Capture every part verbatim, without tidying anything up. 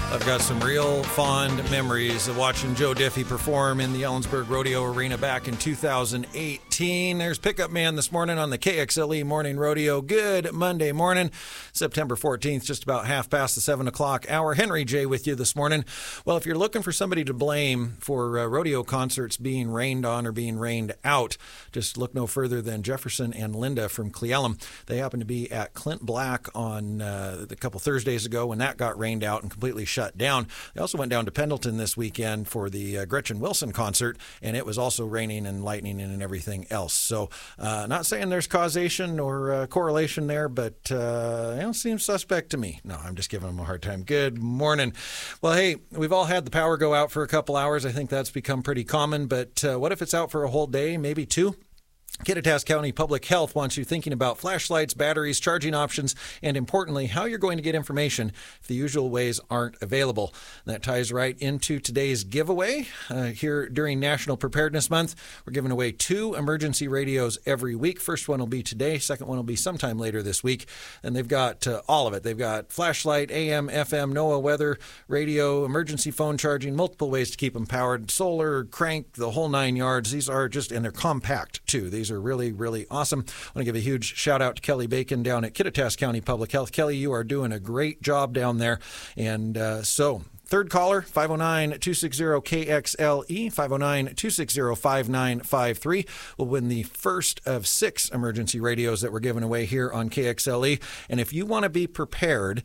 I've got some real fond memories of watching Joe Diffie perform in the Ellensburg Rodeo Arena back in two thousand eighteen. There's Pickup Man this morning on the K X L E Morning Rodeo. Good Monday morning, September fourteenth, just about half past the seven o'clock hour. Henry J with you this morning. Well, if you're looking for somebody to blame for uh, rodeo concerts being rained on or being rained out, just look no further than Jefferson and Linda from Cle Elum. They happened to be at Clint Black on uh, a couple Thursdays ago when that got rained out and completely shut down. They also went down to Pendleton this weekend for the uh, Gretchen Wilson concert, and it was also raining and lightning and everything else. So uh, not saying there's causation or uh, correlation there, but uh, it seems suspect to me. No, I'm just giving them a hard time. Good morning. Well, hey, we've all had the power go out for a couple hours. I think that's become pretty common, but uh, what if it's out for a whole day, maybe two? Kittitas County Public Health wants you thinking about flashlights, batteries, charging options, and importantly, how you're going to get information if the usual ways aren't available. And that ties right into today's giveaway. Uh, here during National Preparedness Month, we're giving away two emergency radios every week. First one will be today. Second one will be sometime later this week. And they've got uh, all of it. They've got flashlight, A M, F M, NOAA weather, radio, emergency phone charging, multiple ways to keep them powered, solar, crank, the whole nine yards. These are just, and they're compact too. These are really, really awesome. I want to give a huge shout out to Kelly Bacon down at Kittitas County Public Health. Kelly, you are doing a great job down there. And uh, so... Third caller, five oh nine, two six zero, K X L E, five oh nine, two six zero, five nine five three, will win the first of six emergency radios that we're giving away here on K X L E. And if you want to be prepared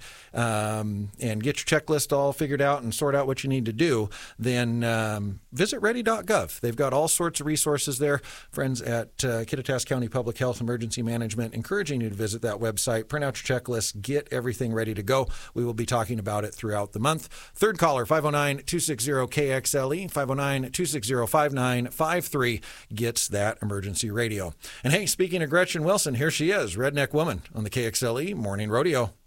um, and get your checklist all figured out and sort out what you need to do, then um, visit ready dot gov. They've got all sorts of resources there. Friends at uh, Kittitas County Public Health Emergency Management encouraging you to visit that website, print out your checklist, get everything ready to go. We will be talking about it throughout the month. Third caller, five oh nine, two six zero, K X L E, five oh nine, two six zero, five nine five three gets that emergency radio. And hey, speaking of Gretchen Wilson, here she is, Redneck Woman on the K X L E Morning Rodeo.